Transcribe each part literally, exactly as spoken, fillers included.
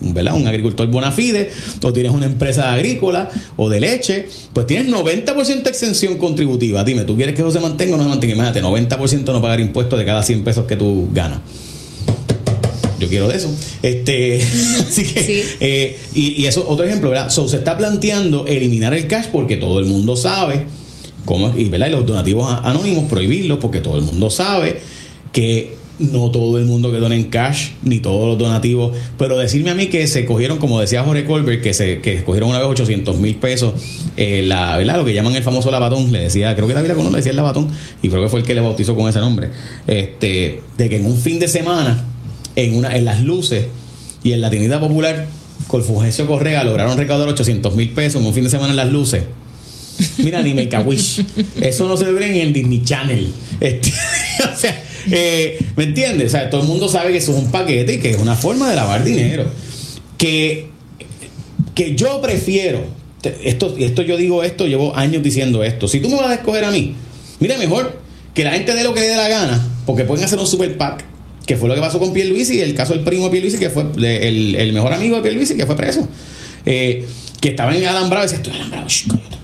¿verdad? Un agricultor bona fide, o tienes una empresa agrícola o de leche, pues tienes noventa por ciento de exención contributiva. Dime, ¿tú quieres que eso se mantenga o no se mantenga? Imagínate, noventa por ciento no pagar impuestos de cada cien pesos que tú ganas. Yo quiero de eso. Este, así que, sí. eh, y, y eso, otro ejemplo, ¿verdad? So, se está planteando eliminar el cash porque todo el mundo sabe cómo, y, ¿verdad? Y los donativos anónimos, prohibirlos porque todo el mundo sabe que no todo el mundo que dona en cash, ni todos los donativos, pero decirme a mí que se cogieron, como decía Jorge Colbert, que se que cogieron una vez ochocientos mil pesos, eh, la, ¿verdad? Lo que llaman el famoso lavatón, le decía, creo que David Aconón le decía el lavatón, y creo que fue el que le bautizó con ese nombre, este, de que en un fin de semana, en una en las luces y en la tiendita popular, con Fulgencio Correa lograron recaudar ochocientos mil pesos en un fin de semana en las luces. Mira, ni Make a Wish. Eso no se ve en el Disney Channel. Este, o sea, eh, ¿me entiendes? O sea, todo el mundo sabe que eso es un paquete y que es una forma de lavar dinero. Que, que yo prefiero, esto, esto yo digo esto, llevo años diciendo esto. Si tú me vas a escoger a mí, mira, mejor que la gente dé lo que le dé la gana, porque pueden hacer un super PAC, que fue lo que pasó con Pierluisi, el caso del primo de Pierluisi, que fue el, el mejor amigo de Pierluisi, que fue preso. Eh, que estaba en Alambrado y decía, estoy Alambrado, shh,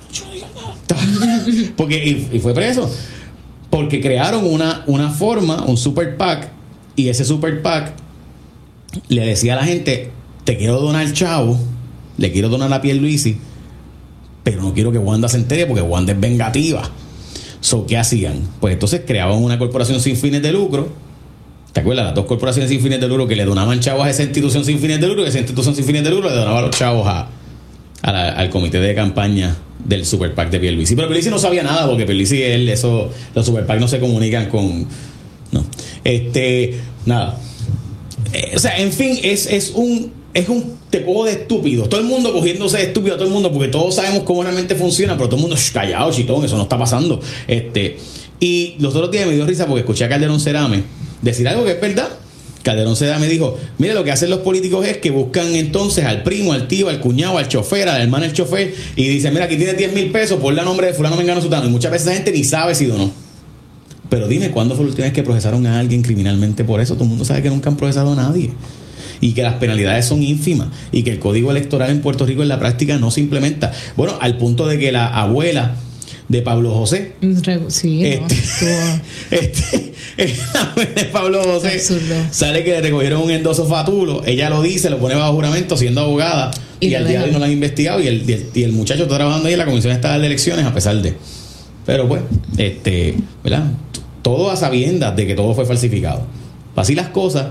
porque y, y fue preso porque crearon una, una forma, un super PAC, y ese super PAC le decía a la gente, te quiero donar chavo, le quiero donar a Pierluisi, pero no quiero que Wanda se entere porque Wanda es vengativa. So, ¿qué hacían? Pues entonces creaban una corporación sin fines de lucro. ¿Te acuerdas? Las dos corporaciones sin fines de lucro que le donaban chavos a esa institución sin fines de lucro, y esa institución sin fines de lucro le donaba a los chavos a, a la, al comité de campaña del super PAC de Pierluisi. Pero Pierluisi no sabía nada porque Pierluisi, él, eso, los super PAC no se comunican con, no, este, nada. Eh, o sea, en fin, es, es un, es un tepo de estúpidos. Todo el mundo cogiéndose de estúpido a todo el mundo porque todos sabemos cómo realmente funciona, pero todo el mundo, shh, callado, chitón, eso no está pasando. Este, y los otros días me dio risa porque escuché a Calderón Cerame decir algo que es verdad. Calderón Cerame dijo, mire, lo que hacen los políticos es que buscan entonces al primo, al tío, al cuñado, al chofer, al hermano del chofer, y dicen, mira, aquí tienes diez mil pesos, ponle a nombre de fulano, mengano, sutano. Y muchas veces la gente ni sabe si donó. Pero dime, ¿cuándo fue la última vez que procesaron a alguien criminalmente por eso? Todo el mundo sabe que nunca han procesado a nadie. Y que las penalidades son ínfimas. Y que el código electoral en Puerto Rico en la práctica no se implementa. Bueno, al punto de que la abuela de Pablo José. Sí, este, no, este, de Pablo José sale que le recogieron un endoso fatulo. Ella lo dice, lo pone bajo juramento siendo abogada. Y, y al día de hoy no lo han investigado. Y el, y, el, y el muchacho está trabajando ahí en la Comisión Estatal de Elecciones a pesar de. Pero pues, este, ¿verdad? Todo a sabiendas de que todo fue falsificado. Así las cosas.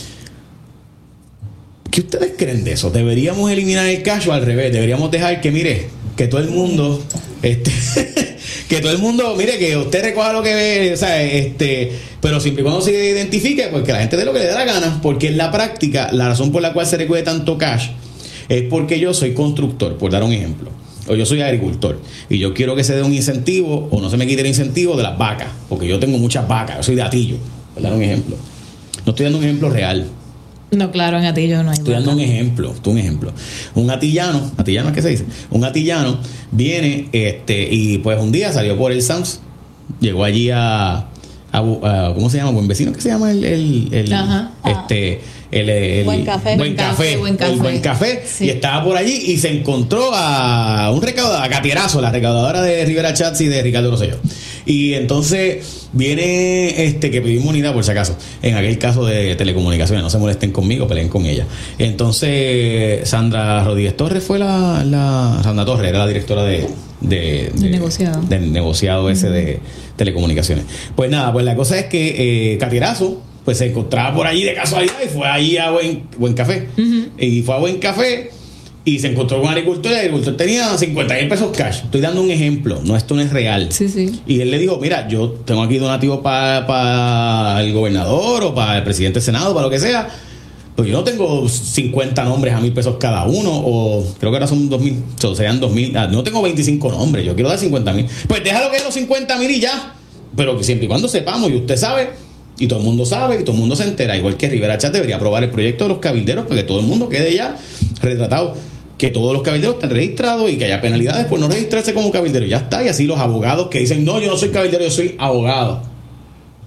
¿Qué ustedes creen de eso? ¿Deberíamos eliminar el cash o al revés? Deberíamos dejar que, mire, que todo el mundo, este, que todo el mundo, mire, que usted recoja lo que ve, o sea, este, pero siempre y cuando se identifique, pues que la gente dé lo que le dé la gana, porque en la práctica, la razón por la cual se recoge tanto cash es porque yo soy constructor, por dar un ejemplo, o yo soy agricultor, y yo quiero que se dé un incentivo, o no se me quite el incentivo de las vacas, porque yo tengo muchas vacas, yo soy de Atillo, por dar un ejemplo. No estoy dando un ejemplo real. No, claro, en Atillo no hay. Estoy dando un ejemplo, tú un ejemplo. Un atillano, atillano, ¿qué se dice? Un atillano viene, este, y pues un día salió por el Sams, llegó allí a, a, a ¿cómo se llama? Buen vecino, ¿qué se llama el, el, el Ajá. este, el, el Buen Café, buen café, buen café, el Buen Café, sí. Y estaba por allí y se encontró a un recaudador, a Catierazo, la recaudadora de Rivera Chats y de Ricardo Rosselló. Y entonces viene este que pidió inmunidad por si acaso, en aquel caso de telecomunicaciones, no se molesten conmigo, peleen con ella. Entonces Sandra Rodríguez Torres fue la, la Sandra Torres era la directora de de, de, de negociado del negociado ese uh-huh. de telecomunicaciones. Pues nada, pues la cosa es que eh, Catierazo pues se encontraba por allí de casualidad y fue allí a Buen, Buen Café uh-huh. y fue a Buen Café y se encontró con un agricultor y el agricultor tenía cincuenta mil pesos cash. Estoy dando un ejemplo, no, esto no es real. Sí, sí. Y él le dijo, mira, yo tengo aquí donativo para pa el gobernador o para el presidente del Senado, para lo que sea, pero yo no tengo cincuenta nombres a mil pesos cada uno, o creo que ahora son dos mil, o sean dos mil, no tengo veinticinco nombres, yo quiero dar cincuenta mil. Pues déjalo que es los cincuenta mil y ya, pero que siempre y cuando sepamos, y usted sabe, y todo el mundo sabe, y todo el mundo se entera, igual que Rivera Chat debería aprobar el proyecto de los cabilderos, para que todo el mundo quede ya retratado, que todos los cabilderos estén registrados y que haya penalidades por no registrarse como cabildero. Ya está. Y así los abogados que dicen, no, yo no soy cabildero, yo soy abogado.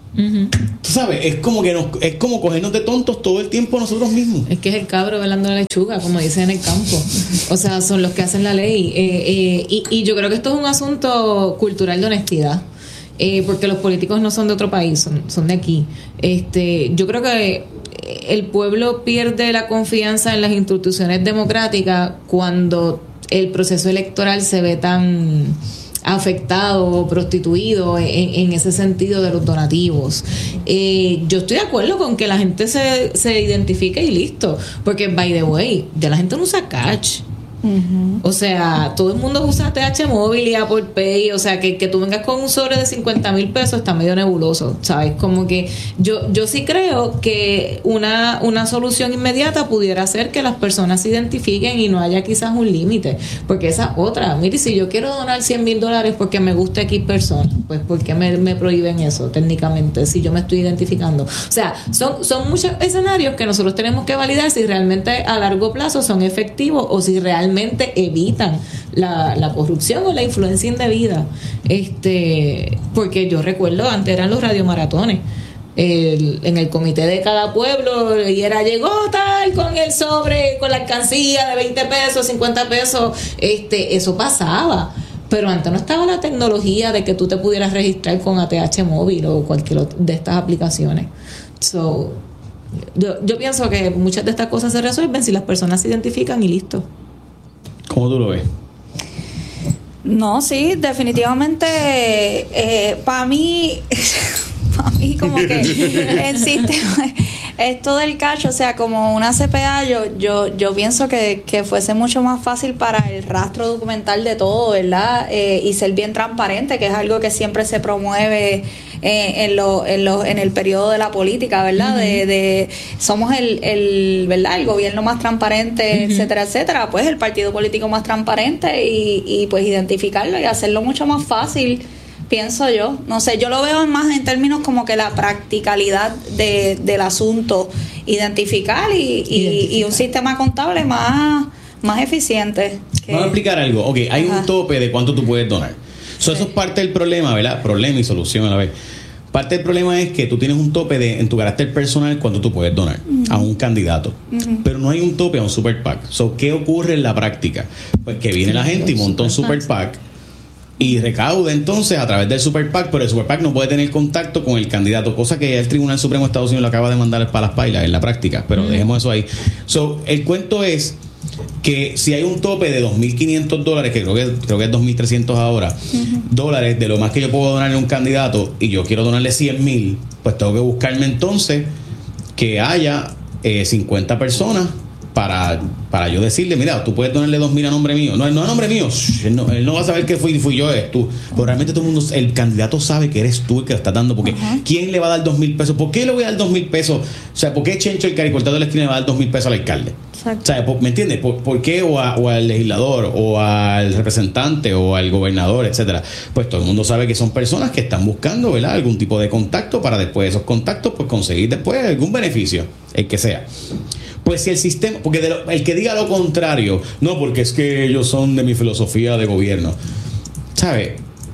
Uh-huh. Tú sabes, es como que nos, es como cogernos de tontos todo el tiempo nosotros mismos. Es que es el cabro velando la lechuga, como dicen en el campo. O sea, son los que hacen la ley. Eh, eh, y, y yo creo que esto es un asunto cultural de honestidad. Eh, porque los políticos no son de otro país, son, son de aquí. Este, yo creo que el pueblo pierde la confianza en las instituciones democráticas cuando el proceso electoral se ve tan afectado o prostituido en, en ese sentido de los donativos. Eh, yo estoy de acuerdo con que la gente se, se identifique y listo, porque by the way, ya la gente no usa cash. Uh-huh. O sea, todo el mundo usa T H móvil y Apple Pay. O sea, que, que tú vengas con un sobre de cincuenta mil pesos está medio nebuloso, ¿sabes? Como que yo, yo sí creo que una, una solución inmediata pudiera ser que las personas se identifiquen y no haya quizás un límite, porque esa otra, mire, si yo quiero donar cien mil dólares porque me gusta X persona, pues ¿por qué me, me prohíben eso técnicamente si yo me estoy identificando? O sea, son, son muchos escenarios que nosotros tenemos que validar si realmente a largo plazo son efectivos o si realmente evitan la, la corrupción o la influencia indebida. Este, porque yo recuerdo, antes eran los radiomaratones. El, en el comité de cada pueblo y era llegó tal con el sobre, con la alcancía de veinte pesos, cincuenta pesos. Este, eso pasaba. Pero antes no estaba la tecnología de que tú te pudieras registrar con A T H móvil o cualquier otra de estas aplicaciones. So, yo, yo pienso que muchas de estas cosas se resuelven si las personas se identifican y listo. ¿Cómo tú lo ves? No, sí, definitivamente eh, para mí para mí como que el sistema, esto del cash, o sea, como una C P A, yo yo yo pienso que, que fuese mucho más fácil para el rastro documental de todo, ¿verdad? Eh, y ser bien transparente, que es algo que siempre se promueve eh, en lo, en lo, en el periodo de la política, ¿verdad? Uh-huh. De, de somos el, el, ¿verdad? El gobierno más transparente, uh-huh. etcétera, etcétera. Pues el partido político más transparente y, y pues identificarlo y hacerlo mucho más fácil, pienso yo. No sé, yo lo veo más en términos como que la practicalidad de, del asunto, identificar y, y, identificar. y un sistema contable más, más eficiente. Que... Vamos a explicar algo. Ok, hay Ajá. un tope de cuánto tú puedes donar. So, sí. Eso es parte del problema, ¿verdad? Problema y solución a la vez. Parte del problema es que tú tienes un tope de, en tu carácter personal cuánto tú puedes donar uh-huh. a un candidato. Uh-huh. Pero no hay un tope a un super PAC. So, ¿qué ocurre en la práctica? Pues que viene la gente y monta un super PAC y recauda entonces a través del super PAC, pero el super PAC no puede tener contacto con el candidato, cosa que el Tribunal Supremo de Estados Unidos lo acaba de mandar para las pailas en la práctica, pero uh-huh. dejemos eso ahí. So, el cuento es que si hay un tope de dos mil quinientos dólares, que creo que, creo que es dos mil trescientos ahora, uh-huh. dólares de lo más que yo puedo donarle a un candidato y yo quiero donarle cien mil, pues tengo que buscarme entonces que haya eh, cincuenta personas para, para yo decirle, mira, tú puedes donarle dos mil a nombre mío. No, no a nombre mío, él no, él no va a saber que fui, fui yo, es tú. Pero realmente todo el mundo, el candidato sabe que eres tú el que le estás dando, porque uh-huh. ¿quién le va a dar dos mil pesos? ¿Por qué le voy a dar dos mil pesos? O sea, ¿por qué Chencho, el caricortado de la esquina, le va a dar dos mil pesos al alcalde? Exacto. O sea, ¿me entiendes? ¿Por, por qué? O, a, o al legislador, o al representante, o al gobernador, etcétera. Pues todo el mundo sabe que son personas que están buscando, ¿verdad?, algún tipo de contacto para después de esos contactos, pues conseguir después algún beneficio, el que sea. Pues si el sistema, porque de lo, el que diga lo contrario, no, porque es que ellos son de mi filosofía de gobierno, ¿sabes?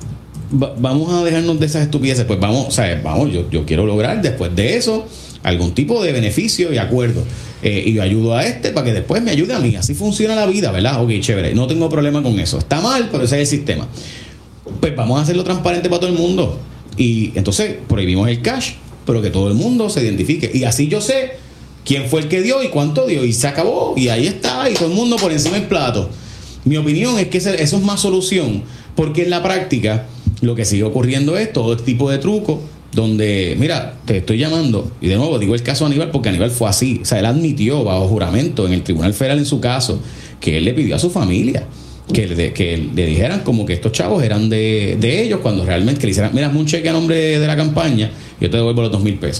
Va, vamos a dejarnos de esas estupideces, pues vamos, ¿sabes? Vamos, yo, yo quiero lograr después de eso algún tipo de beneficio y acuerdo. Eh, y yo ayudo a este para que después me ayude a mí. Así funciona la vida, ¿verdad? Ok, chévere, no tengo problema con eso. Está mal, pero ese es el sistema. Pues vamos a hacerlo transparente para todo el mundo. Y entonces prohibimos el cash, pero que todo el mundo se identifique. Y así yo sé quién fue el que dio y cuánto dio. Y se acabó. Y ahí está. Y todo el mundo por encima del plato. Mi opinión es que eso es más solución. Porque en la práctica lo que sigue ocurriendo es todo este tipo de trucos donde, mira, te estoy llamando, y de nuevo digo el caso de Aníbal porque Aníbal fue así, o sea, él admitió bajo juramento en el Tribunal Federal en su caso que él le pidió a su familia que le, que le dijeran como que estos chavos eran de, de ellos, cuando realmente que le hicieran, mira, hazme un cheque a nombre de la campaña y yo te devuelvo los dos mil pesos.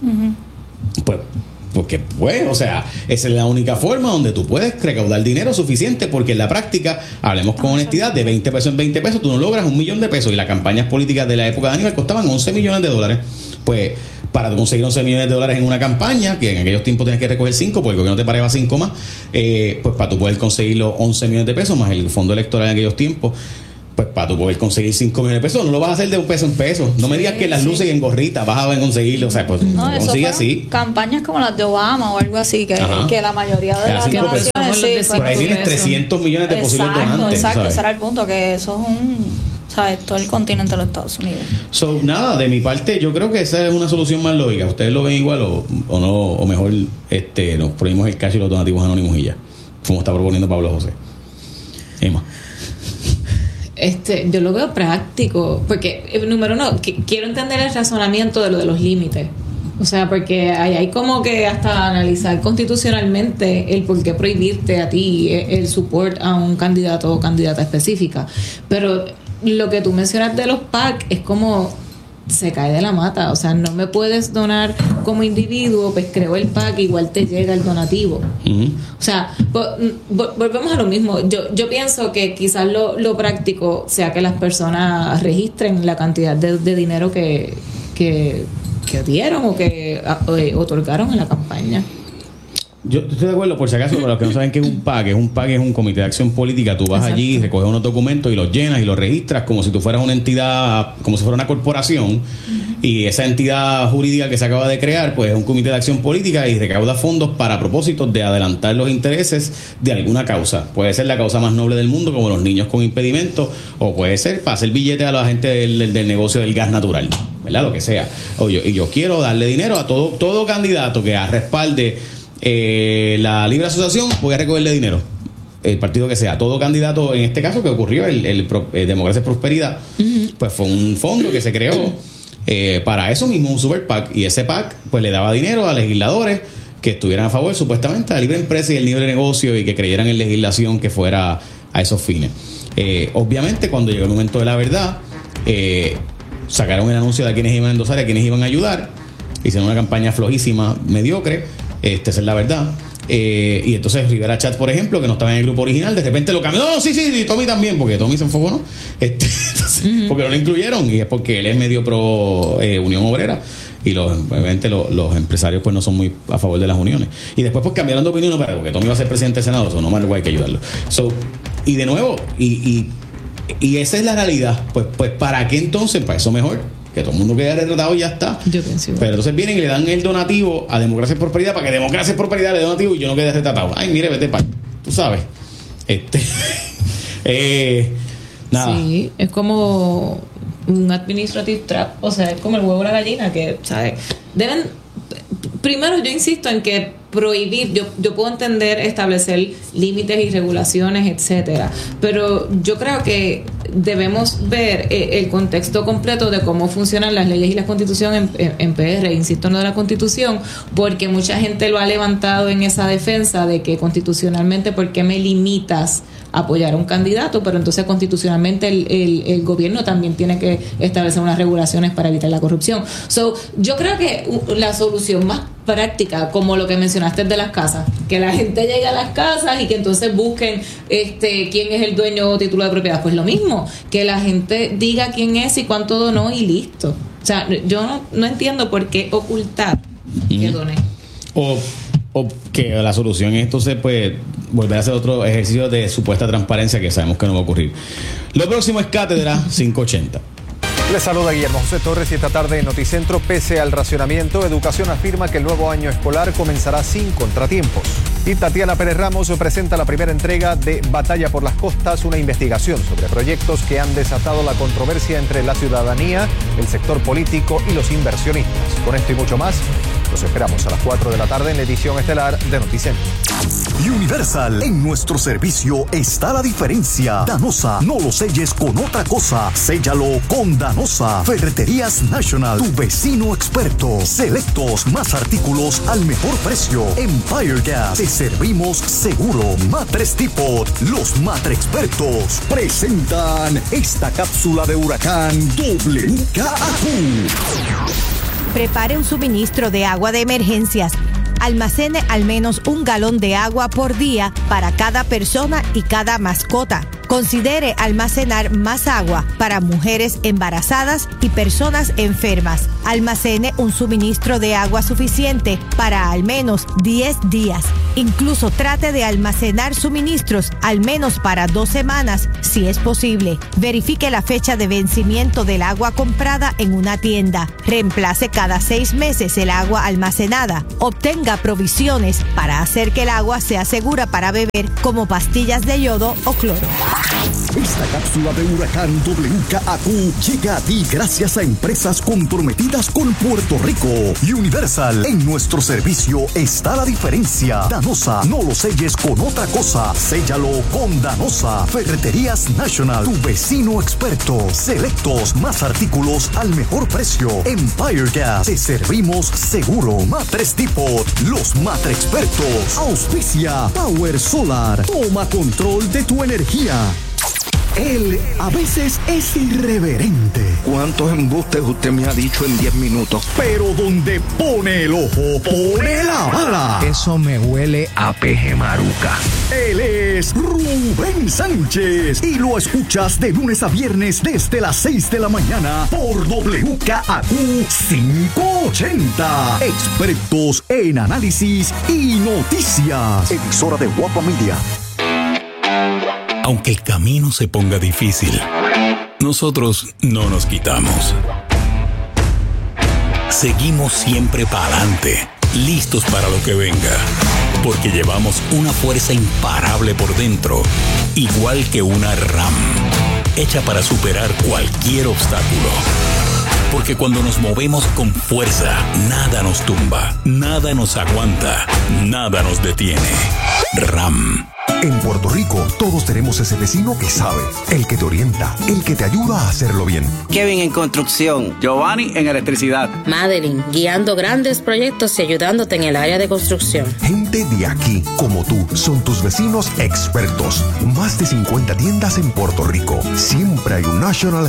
Uh-huh. Pues porque pues, o sea, esa es la única forma donde tú puedes recaudar dinero suficiente, porque en la práctica, hablemos con honestidad, de veinte pesos en veinte pesos tú no logras un millón de pesos, y las campañas políticas de la época de Aníbal costaban once millones de dólares. Pues para conseguir once millones de dólares en una campaña, que en aquellos tiempos tenías que recoger cinco porque el gobierno te pagaba cinco más, eh, pues para tú poder conseguir los once millones de pesos más el fondo electoral en aquellos tiempos, pues para tú poder conseguir cinco millones de pesos, no lo vas a hacer de un peso en peso. No me digas que las luces y en gorrita vas a conseguirlo, o sea, pues no, consigue así. Campañas como las de Obama o algo así, que, que la mayoría de las donaciones sí, por ahí tienes trescientos millones de posibles donantes. Exacto, ¿sabes? ese era el punto, que eso es un, ¿sabes? Todo el continente de los Estados Unidos. So, nada, de mi parte, yo creo que esa es una solución más lógica. ¿Ustedes lo ven igual o, o no? O mejor este, nos prohibimos el cash y los donativos anónimos y ya, como está proponiendo Pablo José. Emma. Este, yo lo veo práctico, porque, número uno, que, quiero entender el razonamiento de lo de los límites. O sea, porque hay, hay como que hasta analizar constitucionalmente el por qué prohibirte a ti el support a un candidato o candidata específica. Pero lo que tú mencionas de los P A C es como se cae de la mata. O sea, no me puedes donar como individuo, pues creo el P A C, igual te llega el donativo. Uh-huh. O sea, vo- vo- volvemos a lo mismo. Yo, yo pienso que quizás lo, lo práctico sea que las personas registren la cantidad de, de dinero que, que, que dieron o que eh, otorgaron en la campaña. Yo estoy de acuerdo, por si acaso, para los que no saben qué es un P A C, es un P A C es un comité de acción política. Tú vas Exacto. allí, recoges unos documentos y los llenas y los registras como si tú fueras una entidad, como si fuera una corporación. Uh-huh. Y esa entidad jurídica que se acaba de crear, pues es un comité de acción política y recauda fondos para propósitos de adelantar los intereses de alguna causa. Puede ser la causa más noble del mundo, como los niños con impedimentos, o puede ser para hacer billete a la gente del, del, del negocio del gas natural, ¿verdad? Lo que sea. O yo, y yo quiero darle dinero a todo, todo candidato que respalde Eh, la libre asociación, voy a recogerle dinero, el partido que sea, todo candidato, en este caso que ocurrió el, el, el Democracia y Prosperidad, uh-huh. pues fue un fondo que se creó eh, para eso mismo, un super P A C, y ese P A C pues le daba dinero a legisladores que estuvieran a favor supuestamente de la libre empresa y el libre negocio y que creyeran en legislación que fuera a esos fines. Eh, obviamente cuando llegó el momento de la verdad, eh, sacaron el anuncio de a quienes iban a endosar y a quienes iban a ayudar, hicieron una campaña flojísima, mediocre. Este, esa es la verdad. Eh, y entonces Rivera Chat, por ejemplo, que no estaba en el grupo original, de repente lo cambió. No, sí, sí, y Tommy también, porque Tommy se enfocó, ¿no? Este, entonces, uh-huh. Porque no lo incluyeron, y es porque él es medio pro eh, Unión Obrera. Y los, obviamente los, los empresarios pues no son muy a favor de las uniones. Y después pues cambiaron de opinión, pero porque Tommy va a ser presidente del Senado, so no más hay que ayudarlo. So, y de nuevo, y, y, y esa es la realidad. Pues, pues ¿para qué entonces? Para eso mejor que todo el mundo quede retratado y ya está. Yo pienso. Pero entonces vienen y le dan el donativo a Democracia y Prosperidad para que Democracia y Prosperidad le dé donativo y yo no quede retratado. Ay, mire, vete para. Tú sabes. Este. eh, nada. Sí, es como un administrative trap. O sea, es como el huevo o la gallina que, ¿sabes? Deben. Primero, yo insisto en que prohibir, yo, yo puedo entender establecer límites y regulaciones, etcétera, pero yo creo que debemos ver eh, el contexto completo de cómo funcionan las leyes y la Constitución en, en, en P R, insisto en lo de la Constitución, porque mucha gente lo ha levantado en esa defensa de que constitucionalmente, ¿por qué me limitas a apoyar a un candidato? Pero entonces constitucionalmente el, el, el gobierno también tiene que establecer unas regulaciones para evitar la corrupción. So, yo creo que la solución más práctica, como lo que mencionaste de las casas, que la gente llegue a las casas y que entonces busquen este quién es el dueño o título de propiedad, pues lo mismo, que la gente diga quién es y cuánto donó y listo. O sea, yo no, no entiendo por qué ocultar mm. que doné. O, o que la solución es entonces pues volver a hacer otro ejercicio de supuesta transparencia que sabemos que no va a ocurrir. Lo próximo es Cátedra cinco ochenta. Les saluda Guillermo José Torres y esta tarde en Noticentro, pese al racionamiento, Educación afirma que el nuevo año escolar comenzará sin contratiempos. Y Tatiana Pérez Ramos presenta la primera entrega de Batalla por las Costas, una investigación sobre proyectos que han desatado la controversia entre la ciudadanía, el sector político y los inversionistas. Con esto y mucho más, los esperamos a las cuatro de la tarde en la edición estelar de Noticentro. Universal, en nuestro servicio está la diferencia. Danosa, no lo selles con otra cosa, séllalo con Danosa. Ferreterías National, tu vecino experto. Selectos, más artículos al mejor precio. Empire Gas, te servimos seguro. Matres Depot, los matre expertos presentan esta cápsula de huracán W K A Q. Prepare un suministro de agua de emergencias. Almacene al menos un galón de agua por día para cada persona y cada mascota. Considere almacenar más agua para mujeres embarazadas y personas enfermas. Almacene un suministro de agua suficiente para al menos diez días. Incluso trate de almacenar suministros al menos para dos semanas, si es posible. Verifique la fecha de vencimiento del agua comprada en una tienda. Reemplace cada seis meses el agua almacenada. Obtenga provisiones para hacer que el agua sea segura para beber, como pastillas de yodo o cloro. Esta cápsula de huracán W K A Q llega a ti gracias a empresas comprometidas con Puerto Rico. Universal, en nuestro servicio está la diferencia. Danosa, no lo selles con otra cosa, séllalo con Danosa. Ferreterías National, tu vecino experto. Selectos, más artículos al mejor precio. Empire Gas, te servimos seguro. Matres Depot, los matre expertos. Auspicia Power Solar, toma control de tu energía. Él a veces es irreverente. ¿Cuántos embustes usted me ha dicho en diez minutos? Pero donde pone el ojo, pone la bala. Eso me huele a peje maruca. Él es Rubén Sánchez y lo escuchas de lunes a viernes desde las seis de la mañana por W K A Q quinientos ochenta. Expertos en análisis y noticias. Emisora de Guapa Media. Aunque el camino se ponga difícil, nosotros no nos quitamos. Seguimos siempre para adelante, listos para lo que venga, porque llevamos una fuerza imparable por dentro, igual que una RAM, hecha para superar cualquier obstáculo. Porque cuando nos movemos con fuerza, nada nos tumba, nada nos aguanta, nada nos detiene. RAM. En Puerto Rico, todos tenemos ese vecino que sabe, el que te orienta, el que te ayuda a hacerlo bien. Kevin en construcción. Giovanni en electricidad. Madeline, guiando grandes proyectos y ayudándote en el área de construcción. Gente de aquí, como tú, son tus vecinos expertos. Más de cincuenta tiendas en Puerto Rico. Siempre hay un National